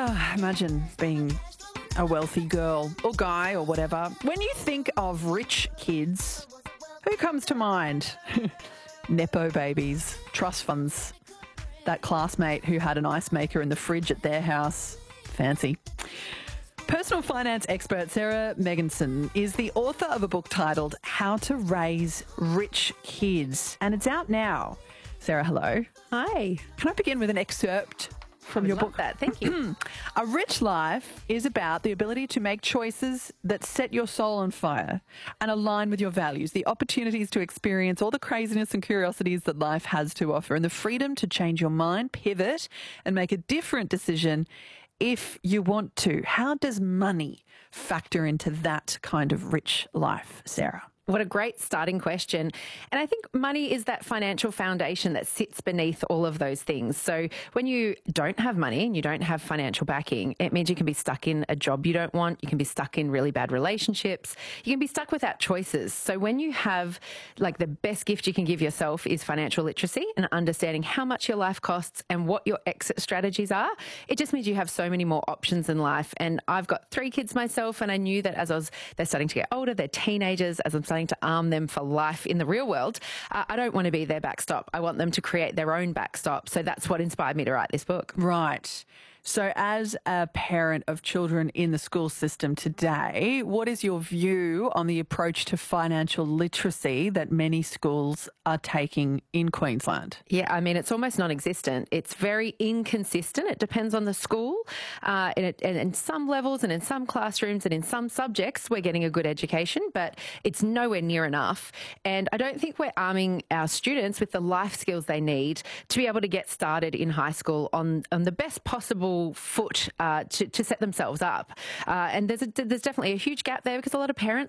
Imagine being a wealthy girl or guy or whatever. When you think of rich kids, who comes to mind? Nepo babies, trust funds, that classmate who had an ice maker in the fridge at their house. Fancy. Personal finance expert Sarah Megginson is the author of a book titled How to Raise Rich Kids, and it's out now. Sarah, hello. Hi. Can I begin with an excerpt from your book? That. Thank you. A rich life is about the ability to make choices that set your soul on fire and align with your values, the opportunities to experience all the craziness and curiosities that life has to offer, and the freedom to change your mind, pivot, and make a different decision if you want to. How does money factor into that kind of rich life, Sarah? What a great starting question. And I think money is that financial foundation that sits beneath all of those things. So when you don't have money and you don't have financial backing, it means you can be stuck in a job you don't want. You can be stuck in really bad relationships. You can be stuck without choices. So when you have, like, the best gift you can give yourself is financial literacy and understanding how much your life costs and what your exit strategies are, it just means you have so many more options in life. And I've got 3 kids myself, and I knew that they're starting to get older, they're teenagers, as I'm starting to arm them for life in the real world, I don't want to be their backstop. I want them to create their own backstop. So that's what inspired me to write this book. Right. So as a parent of children in the school system today, what is your view on the approach to financial literacy that many schools are taking in Queensland? Yeah, I mean, it's almost non-existent. It's very inconsistent. It depends on the school. And in some levels and in some classrooms and in some subjects, we're getting a good education, but it's nowhere near enough. And I don't think we're arming our students with the life skills they need to be able to get started in high school on the best possible foot to set themselves up. And there's definitely a huge gap there because a lot of parents